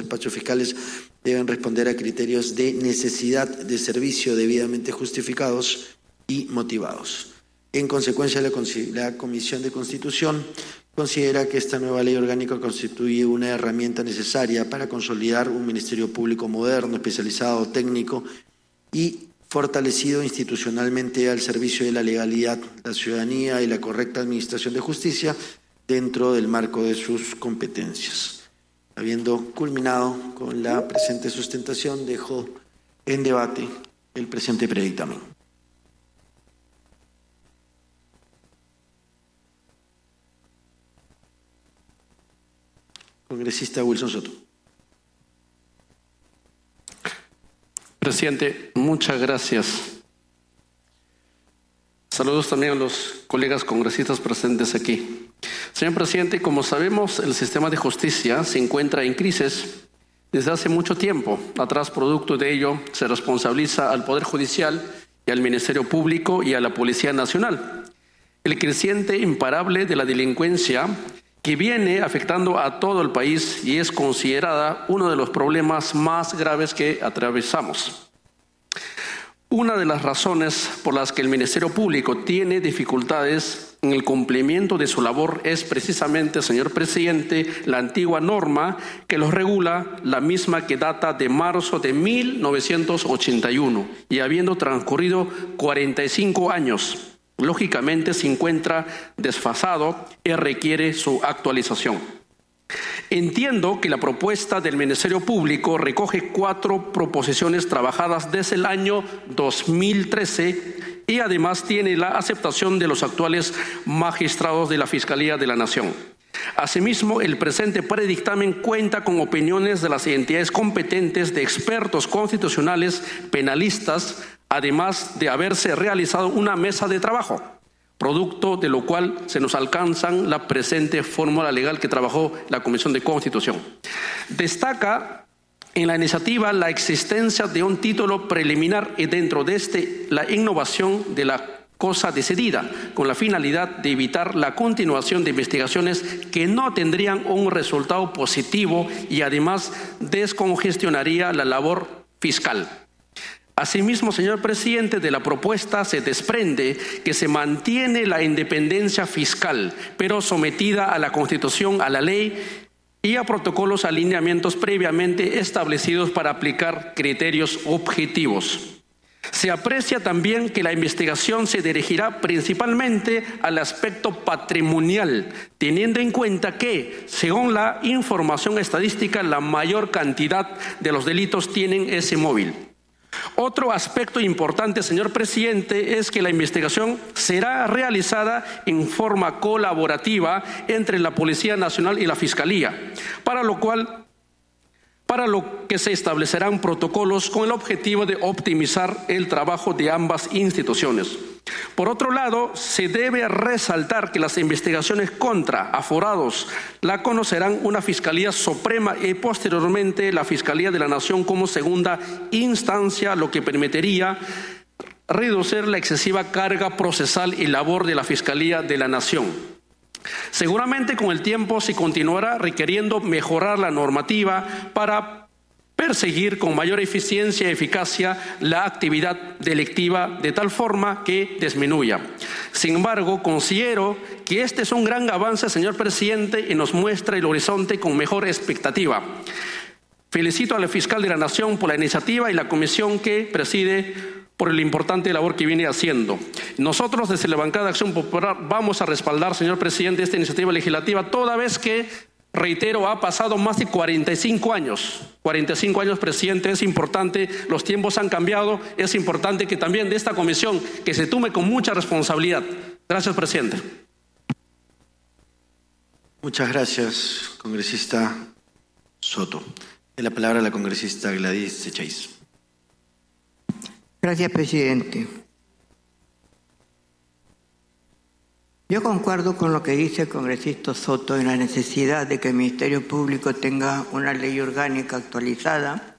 despachos fiscales deben responder a criterios de necesidad de servicio debidamente justificados y motivados. En consecuencia, la Comisión de Constitución considera que esta nueva ley orgánica constituye una herramienta necesaria para consolidar un Ministerio Público moderno, especializado, técnico y fortalecido institucionalmente al servicio de la legalidad, la ciudadanía y la correcta administración de justicia dentro del marco de sus competencias. Habiendo culminado con la presente sustentación, dejo en debate el presente predictamen. Congresista Wilson Soto. Presidente, muchas gracias. Saludos también a los colegas congresistas presentes aquí. Señor presidente, como sabemos, el sistema de justicia se encuentra en crisis desde hace mucho tiempo. Atrás, producto de ello, se responsabiliza al Poder Judicial y al Ministerio Público y a la Policía Nacional. El creciente imparable de la delincuencia que viene afectando a todo el país y es considerada uno de los problemas más graves que atravesamos. Una de las razones por las que el Ministerio Público tiene dificultades en el cumplimiento de su labor es precisamente, señor presidente, la antigua norma que los regula, la misma que data de marzo de 1981 y habiendo transcurrido 45 años. Lógicamente se encuentra desfasado y requiere su actualización. Entiendo que la propuesta del Ministerio Público recoge 4 proposiciones trabajadas desde el año 2013 y además tiene la aceptación de los actuales magistrados de la Fiscalía de la Nación. Asimismo, el presente predictamen cuenta con opiniones de las entidades competentes de expertos constitucionales, penalistas, además de haberse realizado una mesa de trabajo, producto de lo cual se nos alcanzan la presente fórmula legal que trabajó la Comisión de Constitución. Destaca en la iniciativa la existencia de un título preliminar y dentro de este la innovación de la cosa decidida, con la finalidad de evitar la continuación de investigaciones que no tendrían un resultado positivo y además descongestionaría la labor fiscal. Asimismo, señor presidente, de la propuesta se desprende que se mantiene la independencia fiscal, pero sometida a la Constitución, a la ley y a protocolos alineamientos previamente establecidos para aplicar criterios objetivos. Se aprecia también que la investigación se dirigirá principalmente al aspecto patrimonial, teniendo en cuenta que, según la información estadística, la mayor cantidad de los delitos tienen ese móvil. Otro aspecto importante, señor presidente, es que la investigación será realizada en forma colaborativa entre la Policía Nacional y la Fiscalía, para lo que se establecerán protocolos con el objetivo de optimizar el trabajo de ambas instituciones. Por otro lado, se debe resaltar que las investigaciones contra aforados la conocerán una Fiscalía Suprema y posteriormente la Fiscalía de la Nación como segunda instancia, lo que permitiría reducir la excesiva carga procesal y labor de la Fiscalía de la Nación. Seguramente con el tiempo se continuará requiriendo mejorar la normativa para perseguir con mayor eficiencia y eficacia la actividad delictiva de tal forma que disminuya. Sin embargo, considero que este es un gran avance, señor presidente, y nos muestra el horizonte con mejor expectativa. Felicito al fiscal de la Nación por la iniciativa y la comisión que preside por la importante labor que viene haciendo. Nosotros desde la bancada de Acción Popular vamos a respaldar, señor presidente, esta iniciativa legislativa toda vez que, reitero, ha pasado más de 45 años. 45 años, presidente, es importante, los tiempos han cambiado, es importante que también de esta comisión que se tome con mucha responsabilidad. Gracias, presidente. Muchas gracias, congresista Soto. De la palabra a la congresista Gladys Secháis. Gracias, presidente. Yo concuerdo con lo que dice el congresista Soto en la necesidad de que el Ministerio Público tenga una ley orgánica actualizada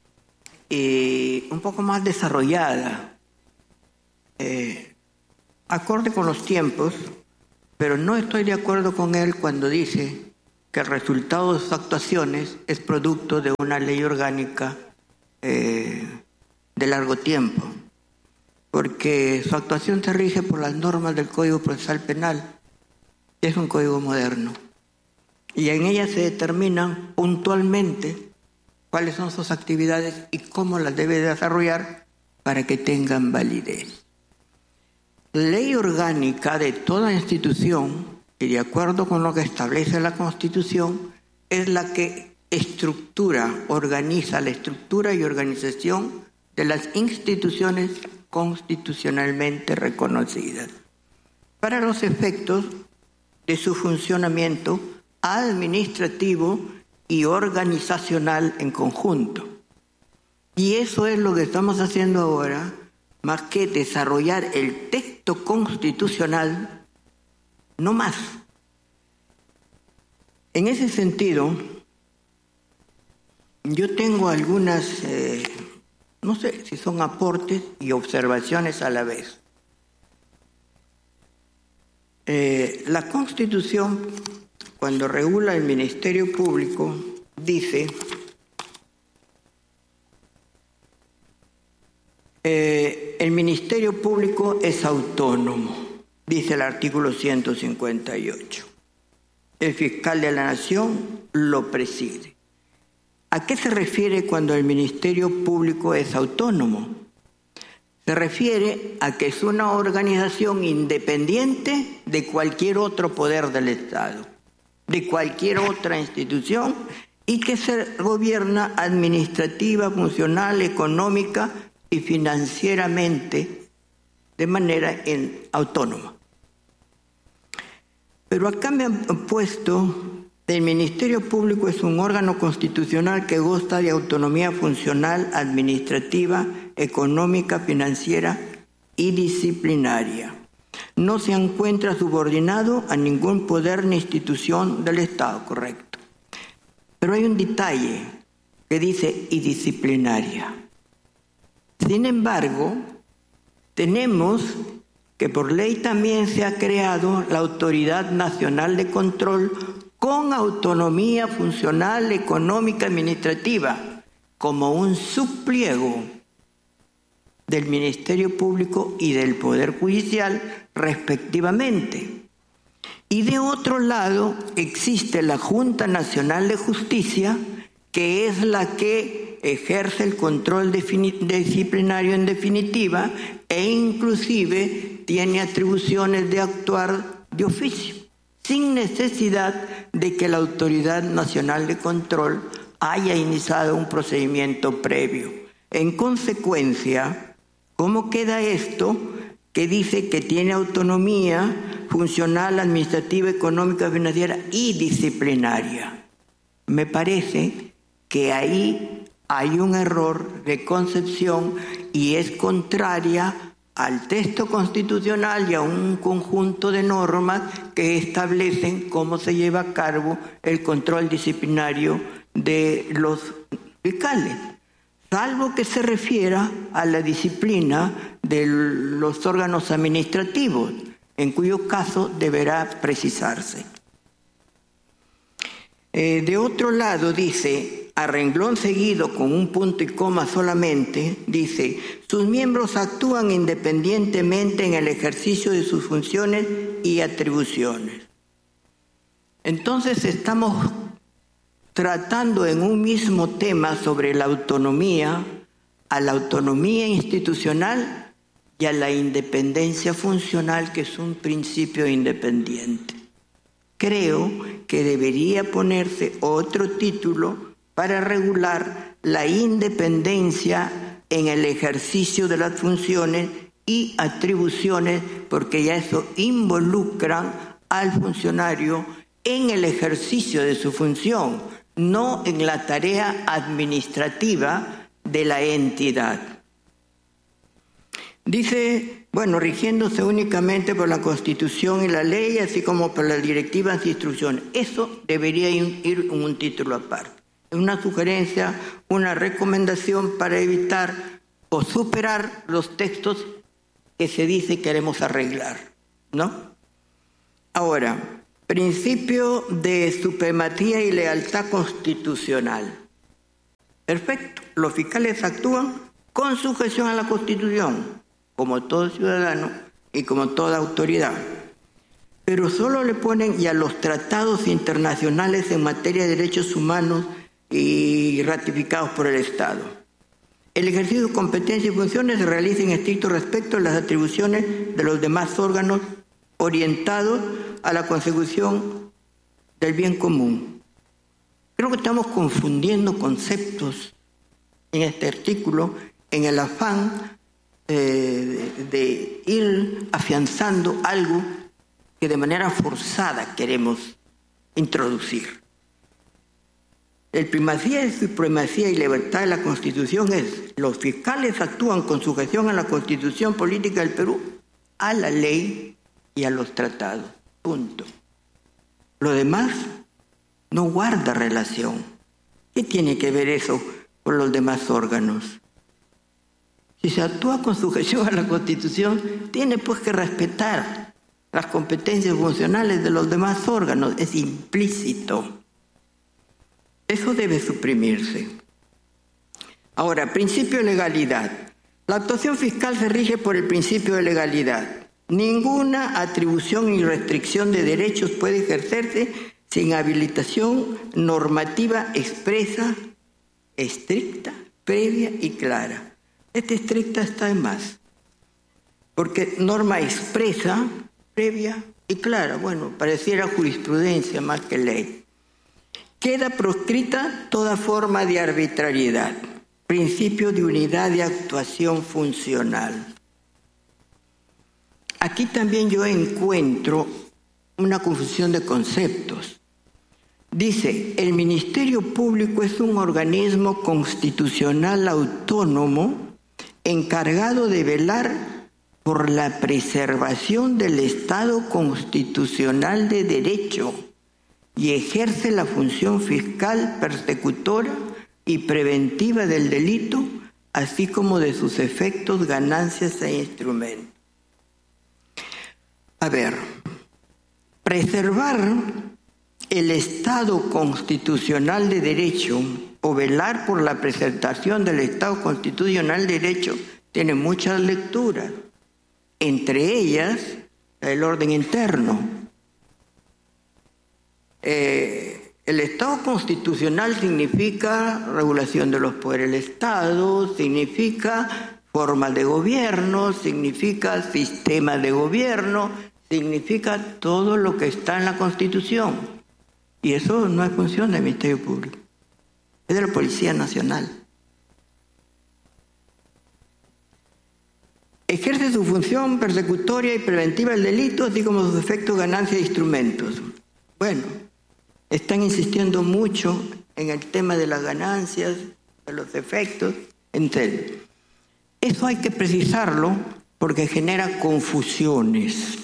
y un poco más desarrollada, acorde con los tiempos, pero no estoy de acuerdo con él cuando dice que el resultado de sus actuaciones es producto de una ley orgánica de largo tiempo, porque su actuación se rige por las normas del Código Procesal Penal, que es un código moderno, y en ella se determinan puntualmente cuáles son sus actividades y cómo las debe desarrollar para que tengan validez. La ley orgánica de toda institución, y de acuerdo con lo que establece la Constitución, es la que organiza la estructura y organización de las instituciones constitucionalmente reconocidas, para los efectos de su funcionamiento administrativo y organizacional en conjunto. Y eso es lo que estamos haciendo ahora, más que desarrollar el texto constitucional, no más. En ese sentido, yo tengo algunas, no sé si son aportes y observaciones a la vez. La Constitución, cuando regula el Ministerio Público, dice el Ministerio Público es autónomo, dice el artículo 158. El fiscal de la Nación lo preside. ¿A qué se refiere cuando el Ministerio Público es autónomo? Se refiere a que es una organización independiente de cualquier otro poder del Estado, de cualquier otra institución, y que se gobierna administrativa, funcional, económica y financieramente de manera autónoma. Pero acá me han puesto, el Ministerio Público es un órgano constitucional que goza de autonomía funcional, administrativa, económica, financiera y disciplinaria. No se encuentra subordinado a ningún poder ni institución del Estado, correcto. Pero hay un detalle que dice y disciplinaria. Sin embargo, tenemos que por ley también se ha creado la Autoridad Nacional de Control con autonomía funcional, económica, administrativa, como un subpliego del Ministerio Público y del Poder Judicial, respectivamente. Y de otro lado existe la Junta Nacional de Justicia, que es la que ejerce el control disciplinario en definitiva e inclusive tiene atribuciones de actuar de oficio, sin necesidad de que la Autoridad Nacional de Control haya iniciado un procedimiento previo. En consecuencia, ¿cómo queda esto? Que dice que tiene autonomía funcional, administrativa, económica, financiera y disciplinaria. Me parece que ahí hay un error de concepción y es contraria al texto constitucional y a un conjunto de normas que establecen cómo se lleva a cabo el control disciplinario de los fiscales, salvo que se refiera a la disciplina de los órganos administrativos, en cuyo caso deberá precisarse. De otro lado dice, a renglón seguido con un punto y coma solamente, dice, sus miembros actúan independientemente en el ejercicio de sus funciones y atribuciones. Entonces estamos tratando en un mismo tema sobre la autonomía, a la autonomía institucional y a la independencia funcional, que es un principio independiente. Creo que debería ponerse otro título para regular la independencia en el ejercicio de las funciones y atribuciones, porque ya eso involucra al funcionario en el ejercicio de su función, no en la tarea administrativa de la entidad. Dice, rigiéndose únicamente por la Constitución y la ley, así como por las directivas e instrucciones. Eso debería ir en un título aparte. Es una sugerencia, una recomendación para evitar o superar los textos que se dice queremos arreglar, ¿no? Ahora, Principio de supremacía y lealtad constitucional. Perfecto. Los fiscales actúan con sujeción a la Constitución, como todo ciudadano y como toda autoridad. Pero solo le ponen y a los tratados internacionales en materia de derechos humanos y ratificados por el Estado. El ejercicio de competencias y funciones se realiza en estricto respeto a las atribuciones de los demás órganos orientados a la consecución del bien común. Creo que estamos confundiendo conceptos en este artículo en el afán de ir afianzando algo que de manera forzada queremos introducir. El primacía y supremacía y libertad de la Constitución es: los fiscales actúan con sujeción a la Constitución política del Perú, a la ley y a los tratados. Punto. Lo demás no guarda relación. ¿Qué tiene que ver eso con los demás órganos? Si se actúa con sujeción a la Constitución, tiene pues que respetar las competencias funcionales de los demás órganos. Es implícito. Eso debe suprimirse. Ahora, principio de legalidad. La actuación fiscal se rige por el principio de legalidad. Ninguna atribución y restricción de derechos puede ejercerse sin habilitación normativa expresa, estricta, previa y clara. Esta estricta está en más, porque norma expresa, previa y clara, bueno, pareciera jurisprudencia más que ley. Queda proscrita toda forma de arbitrariedad, principio de unidad de actuación funcional. Aquí también yo encuentro una confusión de conceptos. Dice, el Ministerio Público es un organismo constitucional autónomo encargado de velar por la preservación del Estado constitucional de derecho y ejerce la función fiscal persecutora y preventiva del delito, así como de sus efectos, ganancias e instrumentos. A ver, preservar el Estado constitucional de derecho o velar por la preservación del Estado constitucional de derecho tiene muchas lecturas, entre ellas el orden interno. El Estado constitucional significa regulación de los poderes del Estado, significa formas de gobierno, significa sistema de gobierno, significa todo lo que está en la Constitución. Y eso no es función del Ministerio Público, es de la Policía Nacional. Ejerce su función persecutoria y preventiva del delito, así como sus efectos, ganancias e instrumentos. Bueno, están insistiendo mucho en el tema de las ganancias, de los efectos, entre eso hay que precisarlo porque genera confusiones.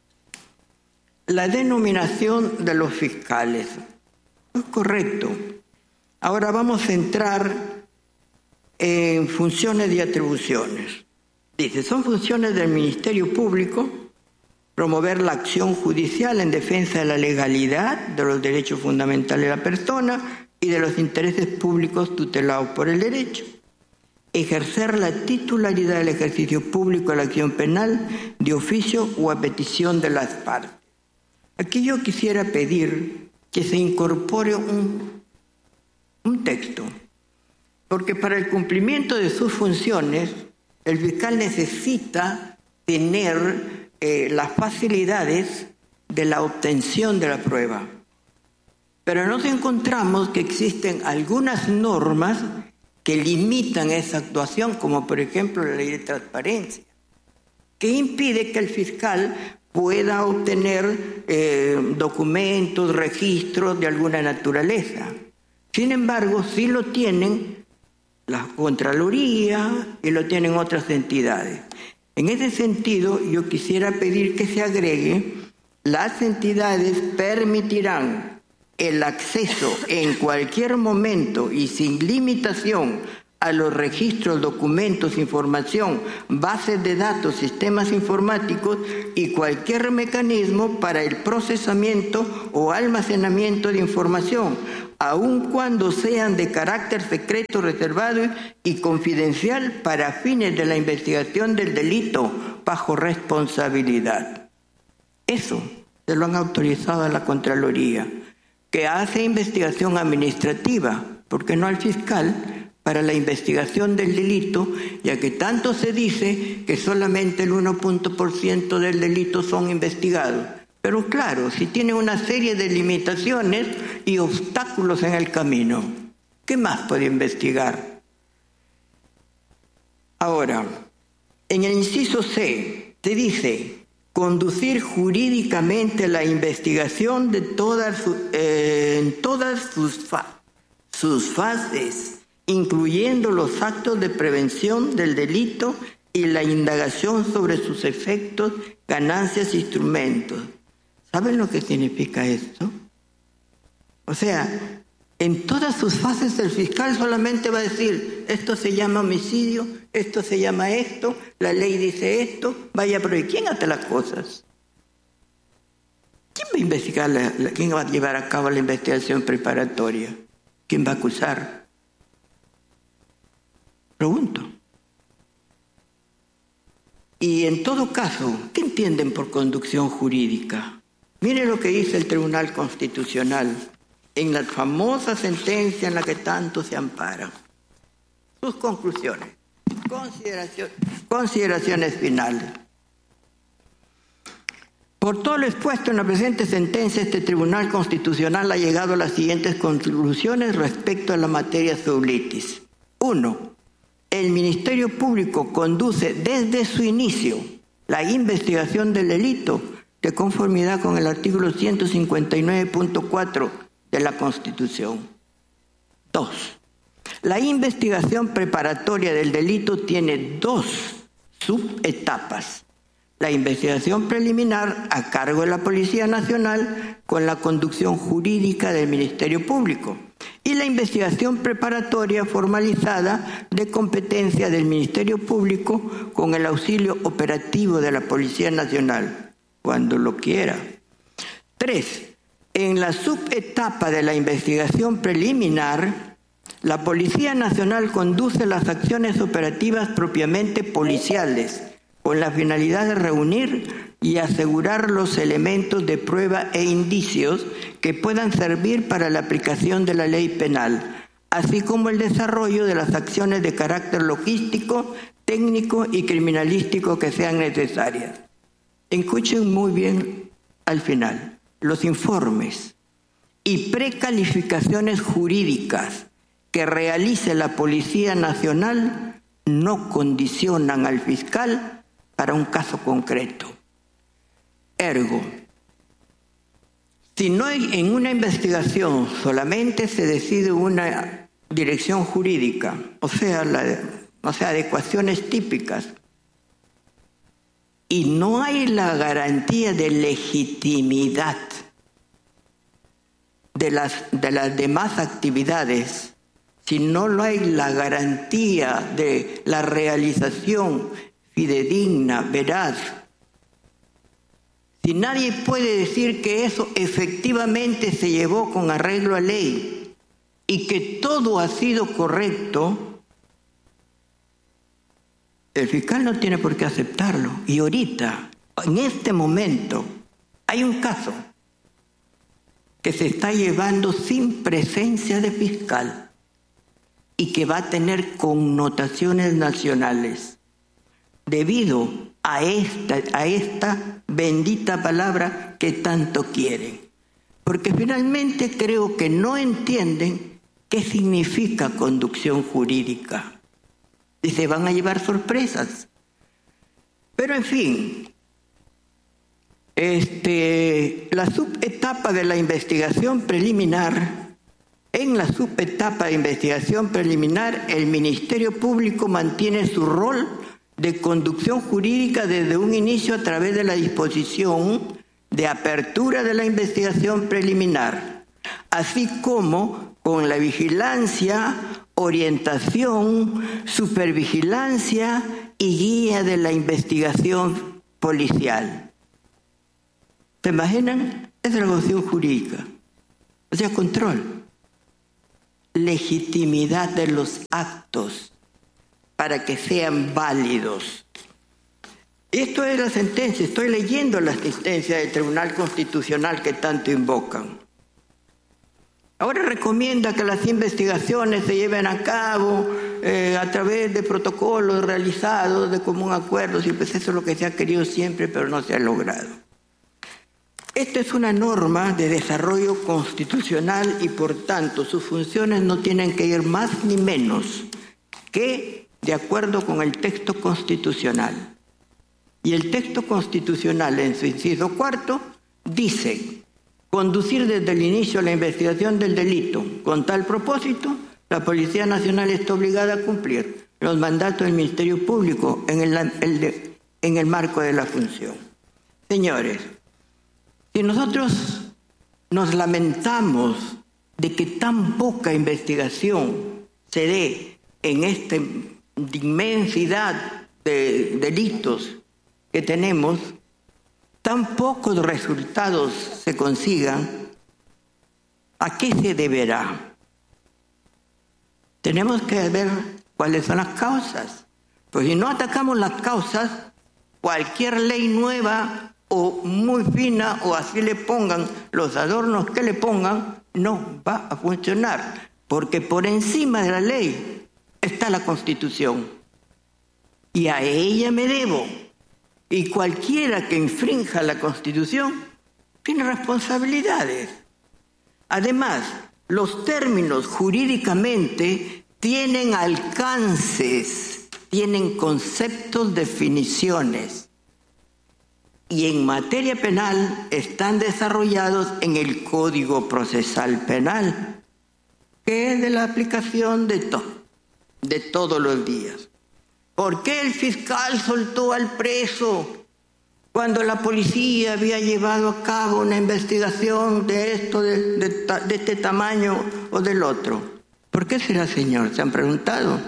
La denominación de los fiscales es correcto. Ahora vamos a entrar en funciones y atribuciones. Dice, son funciones del Ministerio Público promover la acción judicial en defensa de la legalidad, de los derechos fundamentales de la persona y de los intereses públicos tutelados por el derecho. Ejercer la titularidad del ejercicio público de la acción penal de oficio o a petición de las partes. Aquí yo quisiera pedir que se incorpore un texto, porque para el cumplimiento de sus funciones, el fiscal necesita tener las facilidades de la obtención de la prueba. Pero nos encontramos que existen algunas normas que limitan esa actuación, como por ejemplo la ley de transparencia, que impide que el fiscal pueda obtener documentos, registros de alguna naturaleza. Sin embargo, sí lo tienen la Contraloría y lo tienen otras entidades. En ese sentido, yo quisiera pedir que se agregue: las entidades permitirán el acceso en cualquier momento y sin limitación a los registros, documentos, información, bases de datos, sistemas informáticos y cualquier mecanismo para el procesamiento o almacenamiento de información, aun cuando sean de carácter secreto, reservado y confidencial para fines de la investigación del delito bajo responsabilidad. Eso se lo han autorizado a la Contraloría, que hace investigación administrativa, porque no al fiscal, para la investigación del delito, ya que tanto se dice que solamente el 1% del delito son investigados. Pero claro, si tiene una serie de limitaciones y obstáculos en el camino, ¿qué más puede investigar? Ahora, en el inciso C, se dice conducir jurídicamente la investigación de en todas sus fases, incluyendo los actos de prevención del delito y la indagación sobre sus efectos, ganancias e instrumentos. ¿Saben lo que significa esto? O sea, en todas sus fases el fiscal solamente va a decir, esto se llama homicidio, esto se llama esto, la ley dice esto, vaya, pero ¿quién hace las cosas? ¿Quién va a investigar, quién va a llevar a cabo la investigación preparatoria? ¿Quién va a acusar? Pregunto. Y en todo caso, ¿qué entienden por conducción jurídica? Mire lo que dice el Tribunal Constitucional en la famosa sentencia en la que tanto se amparan. Sus conclusiones, consideraciones finales. Por todo lo expuesto en la presente sentencia, este Tribunal Constitucional ha llegado a las siguientes conclusiones respecto a la materia sublitis. 1. El Ministerio Público conduce desde su inicio la investigación del delito de conformidad con el artículo 159.4 de la Constitución. 2. La investigación preparatoria del delito tiene 2 subetapas. La investigación preliminar a cargo de la Policía Nacional con la conducción jurídica del Ministerio Público y la investigación preparatoria formalizada de competencia del Ministerio Público con el auxilio operativo de la Policía Nacional, cuando lo quiera. 3. En la subetapa de la investigación preliminar, la Policía Nacional conduce las acciones operativas propiamente policiales, con la finalidad de reunir y asegurar los elementos de prueba e indicios que puedan servir para la aplicación de la ley penal, así como el desarrollo de las acciones de carácter logístico, técnico y criminalístico que sean necesarias. Escuchen muy bien al final. Los informes y precalificaciones jurídicas que realice la Policía Nacional no condicionan al fiscal para un caso concreto. Ergo, si no hay en una investigación solamente se decide una dirección jurídica, o sea, adecuaciones típicas, y no hay la garantía de legitimidad de las demás actividades, si no hay la garantía de la realización fidedigna, veraz, si nadie puede decir que eso efectivamente se llevó con arreglo a ley y que todo ha sido correcto, el fiscal no tiene por qué aceptarlo. Y ahorita, en este momento, hay un caso que se está llevando sin presencia de fiscal y que va a tener connotaciones nacionales debido a esta bendita palabra que tanto quieren. Porque finalmente creo que no entienden qué significa conducción jurídica. Y se van a llevar sorpresas. Pero en fin, la subetapa de la investigación preliminar, en la subetapa de investigación preliminar, el Ministerio Público mantiene su rol de conducción jurídica desde un inicio a través de la disposición de apertura de la investigación preliminar, así como con la vigilancia, orientación, supervigilancia y guía de la investigación policial. ¿Se imaginan? Es la función jurídica. O sea, control. Legitimidad de los actos para que sean válidos. Esto es la sentencia. Estoy leyendo la sentencia del Tribunal Constitucional que tanto invocan. Ahora recomienda que las investigaciones se lleven a cabo a través de protocolos realizados de común acuerdo, y pues eso es lo que se ha querido siempre, pero no se ha logrado. Esta es una norma de desarrollo constitucional y por tanto sus funciones no tienen que ir más ni menos que de acuerdo con el texto constitucional. Y el texto constitucional en su inciso 4 dice: conducir desde el inicio la investigación del delito. Con tal propósito, la Policía Nacional está obligada a cumplir los mandatos del Ministerio Público en el marco de la función. Señores, si nosotros nos lamentamos de que tan poca investigación se dé en esta inmensidad de delitos que tenemos, tan pocos resultados se consigan, ¿a qué se deberá? Tenemos que ver cuáles son las causas. Pues si no atacamos las causas, cualquier ley nueva o muy fina, o así le pongan los adornos que le pongan, no va a funcionar, porque por encima de la ley está la Constitución. Y a ella me debo. Y cualquiera que infrinja la Constitución tiene responsabilidades. Además, los términos jurídicamente tienen alcances, tienen conceptos, definiciones. Y en materia penal están desarrollados en el Código Procesal Penal, que es de la aplicación de todos los días. ¿Por qué el fiscal soltó al preso cuando la policía había llevado a cabo una investigación de esto, de este tamaño o del otro? ¿Por qué será, señor? ¿Se han preguntado?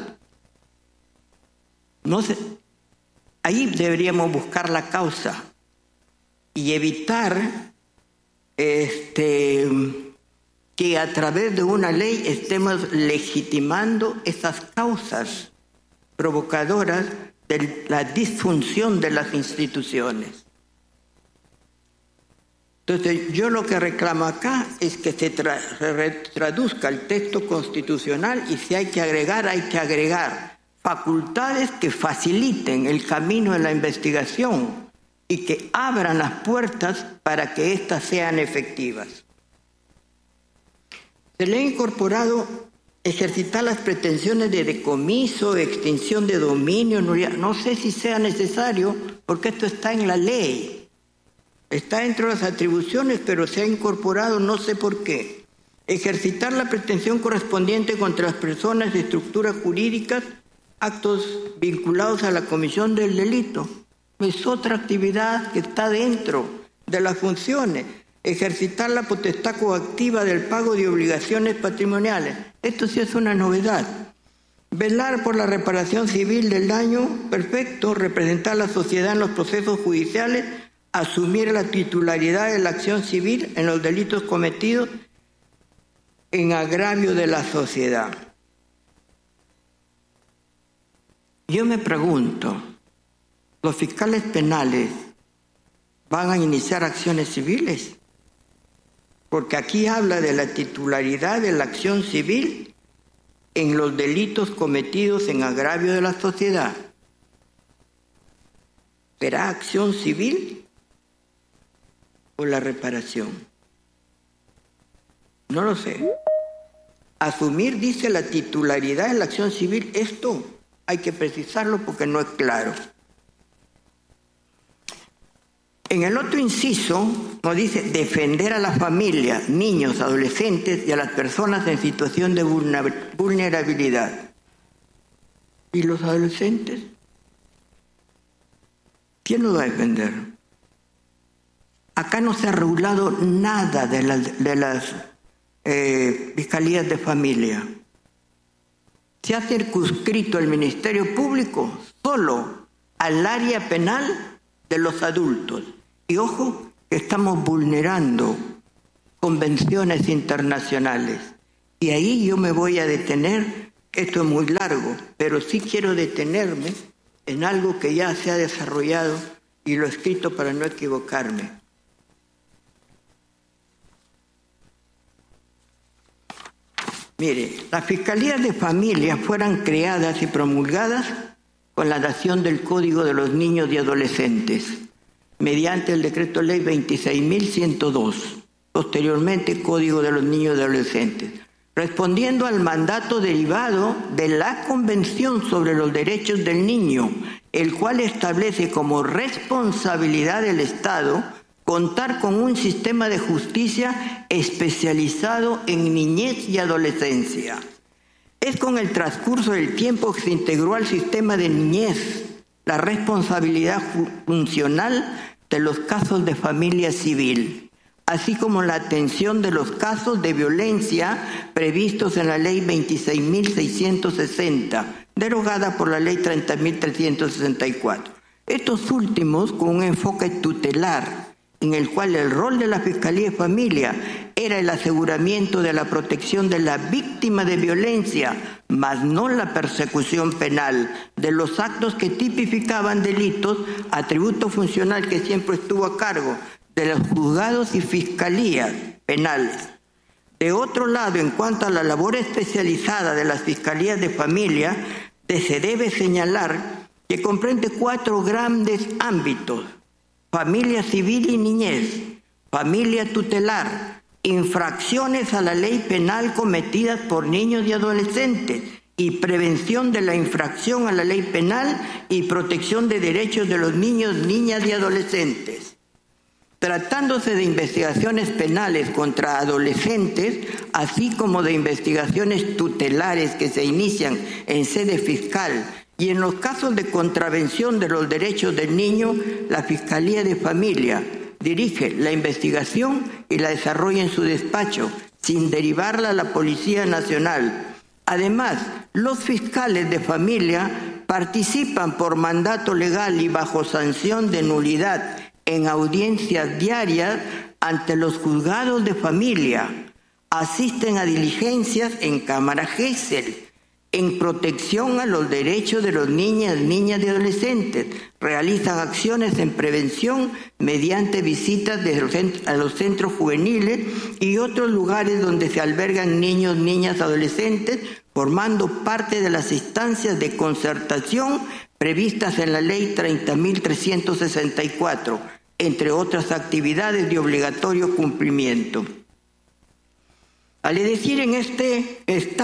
No sé. Ahí deberíamos buscar la causa y evitar que a través de una ley estemos legitimando esas causas provocadoras de la disfunción de las instituciones. Entonces, yo lo que reclamo acá es que se traduzca el texto constitucional, y si hay que agregar facultades que faciliten el camino de la investigación y que abran las puertas para que éstas sean efectivas. Se le ha incorporado ejercitar las pretensiones de decomiso, extinción de dominio. No sé si sea necesario, porque esto está en la ley. Está dentro de las atribuciones, pero se ha incorporado, no sé por qué. Ejercitar la pretensión correspondiente contra las personas de estructuras jurídicas, actos vinculados a la comisión del delito. Es otra actividad que está dentro de las funciones. Ejercitar la potestad coactiva del pago de obligaciones patrimoniales. Esto sí es una novedad. Velar por la reparación civil del daño, perfecto. Representar a la sociedad en los procesos judiciales. Asumir la titularidad de la acción civil en los delitos cometidos en agravio de la sociedad. Yo me pregunto, ¿los fiscales penales van a iniciar acciones civiles? Porque aquí habla de la titularidad de la acción civil en los delitos cometidos en agravio de la sociedad. ¿Será acción civil o la reparación? No lo sé. Asumir, dice, la titularidad de la acción civil. Esto hay que precisarlo porque no es claro. En el otro inciso nos dice defender a la familia, niños, adolescentes y a las personas en situación de vulnerabilidad. ¿Y los adolescentes? ¿Quién los va a defender? Acá no se ha regulado nada de las fiscalías de familia. Se ha circunscrito el Ministerio Público solo al área penal de los adultos. Y ojo, que estamos vulnerando convenciones internacionales. Y ahí yo me voy a detener. Esto es muy largo, pero sí quiero detenerme en algo que ya se ha desarrollado y lo he escrito para no equivocarme. Mire, las fiscalías de familia fueron creadas y promulgadas con la dación del Código de los Niños y Adolescentes, mediante el Decreto Ley 26.102, posteriormente Código de los Niños y Adolescentes, respondiendo al mandato derivado de la Convención sobre los Derechos del Niño, el cual establece como responsabilidad del Estado contar con un sistema de justicia especializado en niñez y adolescencia. Es con el transcurso del tiempo que se integró al sistema de niñez la responsabilidad funcional de los casos de familia civil, así como la atención de los casos de violencia previstos en la Ley 26.660, derogada por la Ley 30.364. Estos últimos con un enfoque tutelar, en el cual el rol de la Fiscalía de Familia era el aseguramiento de la protección de la víctima de violencia, mas no la persecución penal de los actos que tipificaban delitos, atributo funcional que siempre estuvo a cargo de los juzgados y fiscalías penales. De otro lado, en cuanto a la labor especializada de las Fiscalías de Familia, se debe señalar que comprende 4 grandes ámbitos: familia civil y niñez, familia tutelar, infracciones a la ley penal cometidas por niños y adolescentes y prevención de la infracción a la ley penal y protección de derechos de los niños, niñas y adolescentes. Tratándose de investigaciones penales contra adolescentes, así como de investigaciones tutelares que se inician en sede fiscal, y en los casos de contravención de los derechos del niño, la Fiscalía de Familia dirige la investigación y la desarrolla en su despacho, sin derivarla a la Policía Nacional. Además, los fiscales de familia participan por mandato legal y bajo sanción de nulidad en audiencias diarias ante los juzgados de familia. Asisten a diligencias en Cámara Gesell, en protección a los derechos de los niñas y adolescentes. Realizan acciones en prevención mediante visitas a los centros juveniles y otros lugares donde se albergan niños, niñas, adolescentes, formando parte de las instancias de concertación previstas en la Ley 30.364, entre otras actividades de obligatorio cumplimiento. Va a decir en este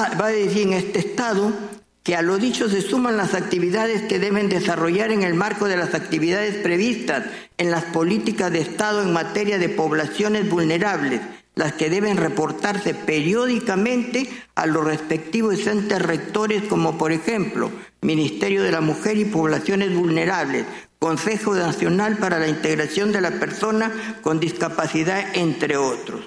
estado que a lo dicho se suman las actividades que deben desarrollar en el marco de las actividades previstas en las políticas de Estado en materia de poblaciones vulnerables, las que deben reportarse periódicamente a los respectivos entes rectores, como por ejemplo Ministerio de la Mujer y Poblaciones Vulnerables, Consejo Nacional para la Integración de la Persona con Discapacidad, entre otros.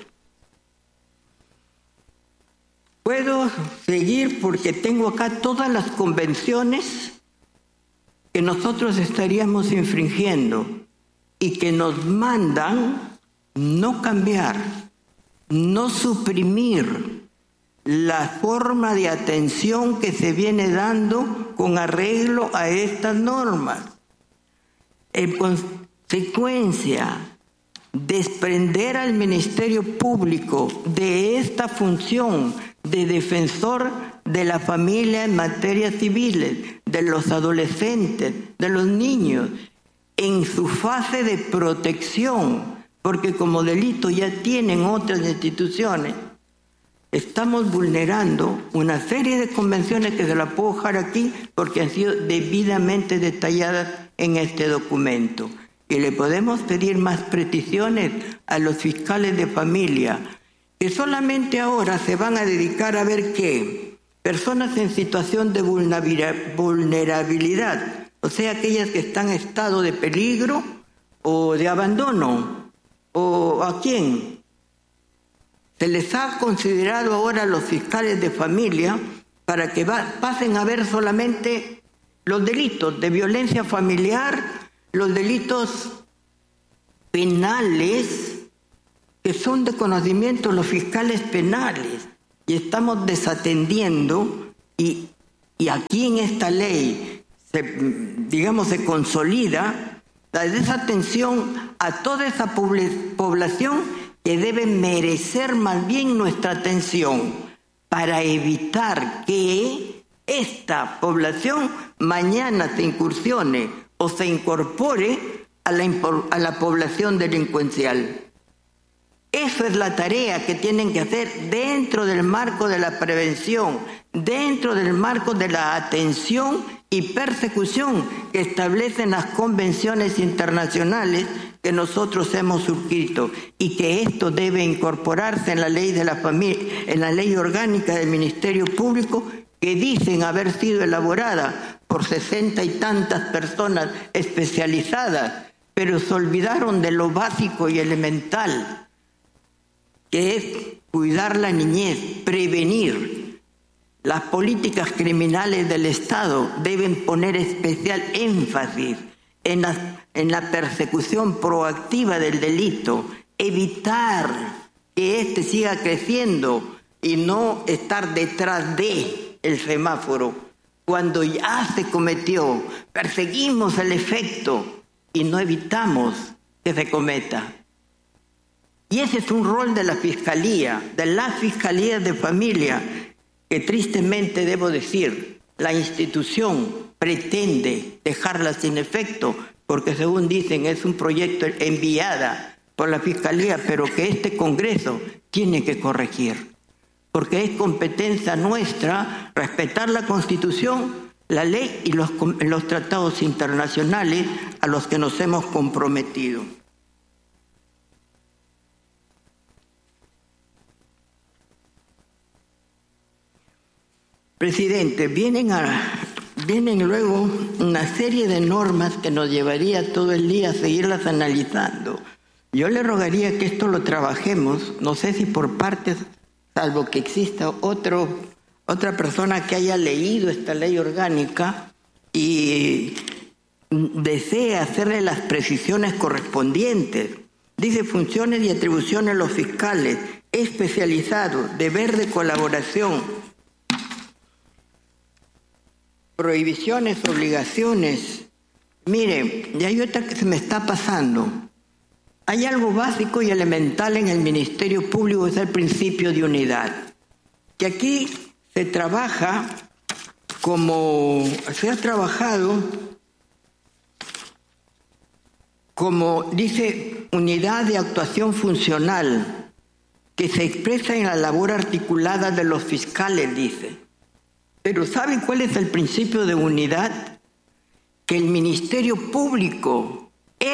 Puedo seguir porque tengo acá todas las convenciones que nosotros estaríamos infringiendo y que nos mandan no cambiar, no suprimir la forma de atención que se viene dando con arreglo a estas normas. En consecuencia, desprender al Ministerio Público de esta función de defensor de la familia en materia civil, de los adolescentes, de los niños, en su fase de protección, porque como delito ya tienen otras instituciones, estamos vulnerando una serie de convenciones que se las puedo dejar aquí porque han sido debidamente detalladas en este documento. Y le podemos pedir más precisiones a los fiscales de familia, que solamente ahora se van a dedicar a ver qué personas en situación de vulnerabilidad, o sea, aquellas que están en estado de peligro o de abandono, o a quién, Se les ha considerado ahora a los fiscales de familia para que pasen a ver solamente los delitos de violencia familiar, los delitos penales, que son de conocimiento los fiscales penales, y estamos desatendiendo, y aquí en esta ley se consolida la desatención a toda esa población que debe merecer más bien nuestra atención para evitar que esta población mañana se incursione o se incorpore a la población delincuencial. Eso es la tarea que tienen que hacer dentro del marco de la prevención, dentro del marco de la atención y persecución que establecen las convenciones internacionales que nosotros hemos suscrito, y que esto debe incorporarse en la ley de la familia, en la ley orgánica del Ministerio Público, que dicen haber sido elaborada por 60 y tantas personas especializadas, pero se olvidaron de lo básico y elemental, que es cuidar la niñez, prevenir. Las políticas criminales del Estado deben poner especial énfasis en la persecución proactiva del delito, evitar que éste siga creciendo y no estar detrás del semáforo. Cuando ya se cometió, perseguimos el efecto y no evitamos que se cometa. Y ese es un rol de la Fiscalía de Familia, que tristemente debo decir, la institución pretende dejarla sin efecto, porque según dicen es un proyecto enviada por la Fiscalía, pero que este Congreso tiene que corregir, porque es competencia nuestra respetar la Constitución, la ley y los tratados internacionales a los que nos hemos comprometido. Presidente, vienen luego una serie de normas que nos llevaría todo el día a seguirlas analizando. Yo le rogaría que esto lo trabajemos, no sé si por partes, salvo que exista otra persona que haya leído esta ley orgánica y desea hacerle las precisiones correspondientes. Dice: funciones y atribuciones de los fiscales especializados, deber de colaboración, prohibiciones, obligaciones. Mire, ya hay otra que se me está pasando. Hay algo básico y elemental en el Ministerio Público, es el principio de unidad. Que aquí se trabaja se ha trabajado como dice, unidad de actuación funcional, que se expresa en la labor articulada de los fiscales, dice. Pero ¿saben cuál es el principio de unidad? Que el Ministerio Público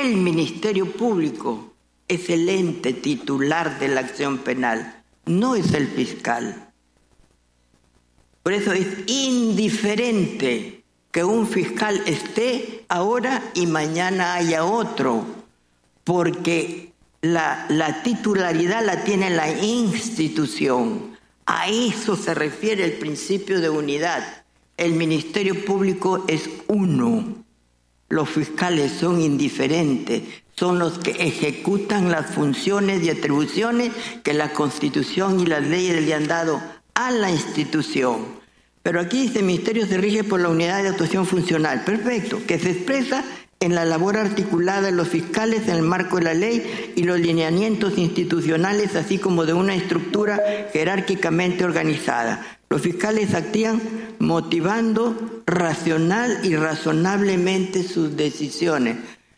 es el ente titular de la acción penal, no es el fiscal. Por eso es indiferente que un fiscal esté ahora y mañana haya otro, porque la titularidad la tiene la institución. A eso se refiere el principio de unidad. El Ministerio Público es uno. Los fiscales son indiferentes, son los que ejecutan las funciones y atribuciones que la Constitución y las leyes le han dado a la institución. Pero aquí dice: el Ministerio se rige por la unidad de actuación funcional. Perfecto, que se expresa en la labor articulada de los fiscales en el marco de la ley y los lineamientos institucionales, así como de una estructura jerárquicamente organizada. Los fiscales actúan motivando racional y razonablemente sus decisiones.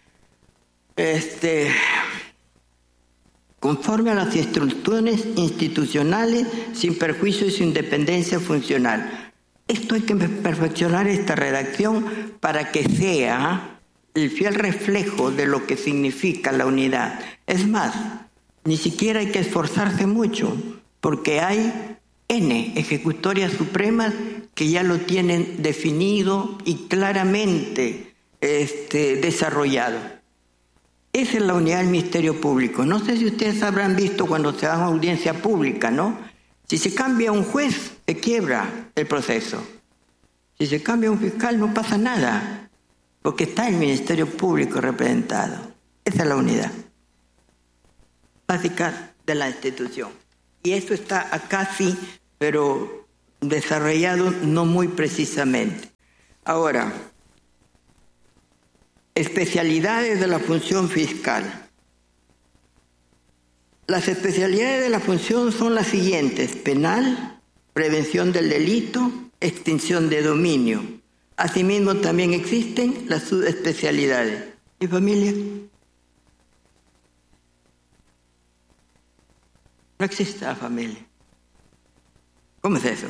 Conforme a las instrucciones institucionales, sin perjuicio de su independencia funcional. Esto hay que perfeccionar esta redacción para que sea el fiel reflejo de lo que significa la unidad. Es más, ni siquiera hay que esforzarse mucho, porque hay ejecutorias supremas que ya lo tienen definido y claramente desarrollado. Esa es la unidad del Ministerio Público. No sé si ustedes habrán visto cuando se da una audiencia pública, ¿no? Si se cambia un juez, se quiebra el proceso. Si se cambia un fiscal, no pasa nada, porque está el Ministerio Público representado. Esa es la unidad básica de la institución. Y eso está acá sí, pero desarrollado no muy precisamente. Ahora, especialidades de la función fiscal. Las especialidades de la función son las siguientes: penal, prevención del delito, extinción de dominio. Asimismo, también existen las subespecialidades. ¿Y familia? No existe la familia. ¿Cómo es eso?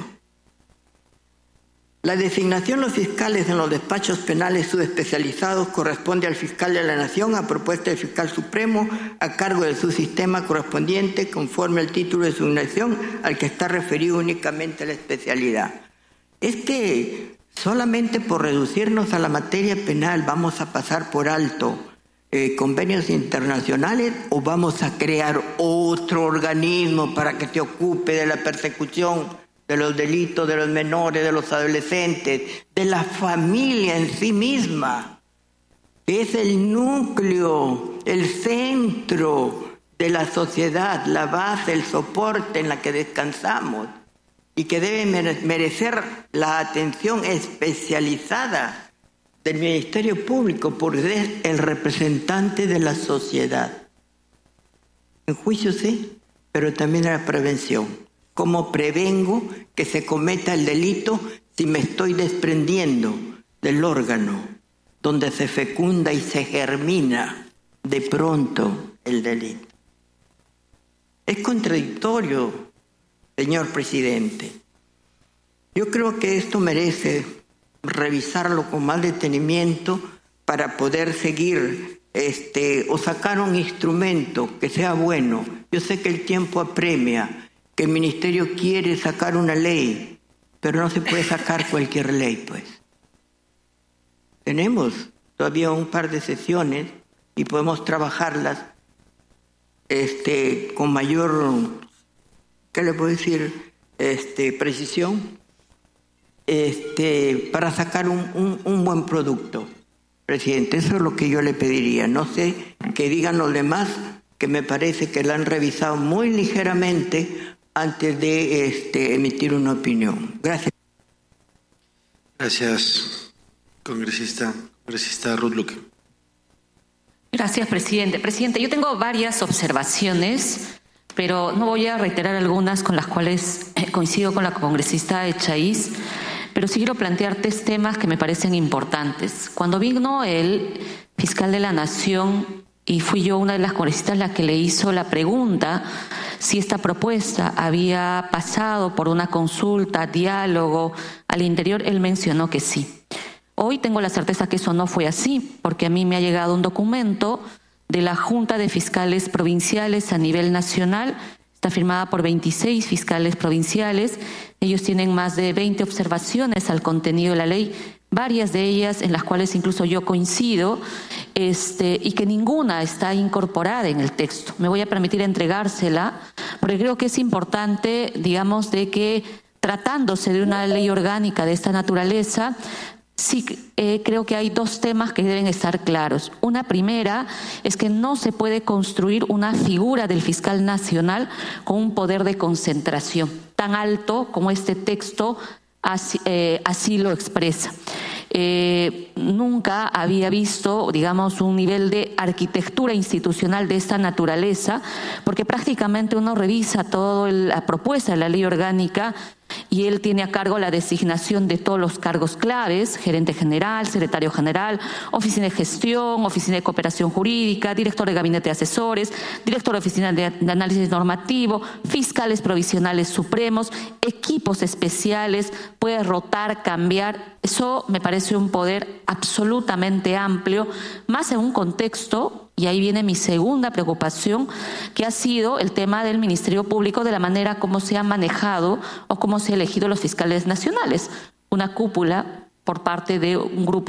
La designación de los fiscales en los despachos penales subespecializados corresponde al fiscal de la Nación a propuesta del fiscal supremo a cargo del subsistema correspondiente conforme al título de designación al que está referido únicamente la especialidad. Solamente por reducirnos a la materia penal vamos a pasar por alto convenios internacionales o vamos a crear otro organismo para que se ocupe de la persecución de los delitos de los menores, de los adolescentes, de la familia en sí misma, que es el núcleo, el centro de la sociedad, la base, el soporte en la que descansamos y que debe merecer la atención especializada del Ministerio Público por ser el representante de la sociedad. En juicio sí, pero también en la prevención. ¿Cómo prevengo que se cometa el delito si me estoy desprendiendo del órgano donde se fecunda y se germina de pronto el delito? Es contradictorio, señor presidente. Yo creo que esto merece revisarlo con más detenimiento para poder seguir o sacar un instrumento que sea bueno. Yo sé que el tiempo apremia, que el ministerio quiere sacar una ley, pero no se puede sacar cualquier ley, pues. Tenemos todavía un par de sesiones y podemos trabajarlas con mayor, ¿qué le puedo decir? Precisión, para sacar un buen producto. Presidente, eso es lo que yo le pediría. No sé qué digan los demás, que me parece que la han revisado muy ligeramente antes de emitir una opinión. Gracias. Gracias, congresista Ruth Luque. Gracias, presidente. Presidente, yo tengo varias observaciones, pero no voy a reiterar algunas con las cuales coincido con la congresista Echaíz, pero sí quiero plantear 3 temas que me parecen importantes. Cuando vino el fiscal de la Nación, y fui yo una de las congresistas la que le hizo la pregunta si esta propuesta había pasado por una consulta, diálogo al interior, él mencionó que sí. Hoy tengo la certeza que eso no fue así, porque a mí me ha llegado un documento de la Junta de Fiscales Provinciales a nivel nacional. Está firmada por 26 fiscales provinciales. Ellos tienen más de 20 observaciones al contenido de la ley, varias de ellas en las cuales incluso yo coincido, y que ninguna está incorporada en el texto. Me voy a permitir entregársela, porque creo que es importante, digamos, de que tratándose de una ley orgánica de esta naturaleza, sí, creo que hay 2 temas que deben estar claros. Una primera es que no se puede construir una figura del fiscal nacional con un poder de concentración tan alto como este texto así lo expresa. Nunca había visto, digamos, un nivel de arquitectura institucional de esta naturaleza, porque prácticamente uno revisa toda la propuesta de la ley orgánica y él tiene a cargo la designación de todos los cargos claves: gerente general, secretario general, oficina de gestión, oficina de cooperación jurídica, director de gabinete de asesores, director de oficina de análisis normativo, fiscales provisionales supremos, equipos especiales, puede rotar, cambiar. Eso me parece un poder absolutamente amplio, más en un contexto, y ahí viene mi segunda preocupación, que ha sido el tema del Ministerio Público, de la manera como se han manejado o cómo se han elegido los fiscales nacionales. Una cúpula por parte de un grupo